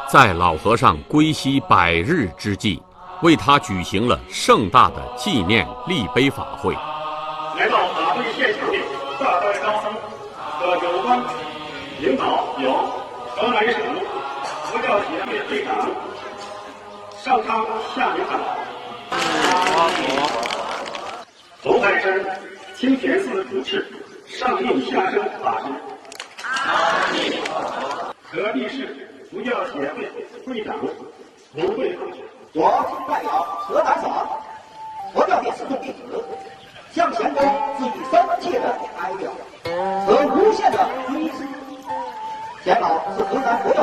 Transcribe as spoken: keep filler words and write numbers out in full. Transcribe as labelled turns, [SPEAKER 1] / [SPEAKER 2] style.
[SPEAKER 1] 在老和尚归西百日之际，为他举行了盛大的纪念立碑法会。
[SPEAKER 2] 来到法会现场的大代高僧和有关领导有河南省佛教协会会长上苍下明堂，龙海山清田寺主持上应下生法师，河地市佛教协会会长卢慧凤，
[SPEAKER 3] 我代表河南省佛教界始终弟子向贤公致以三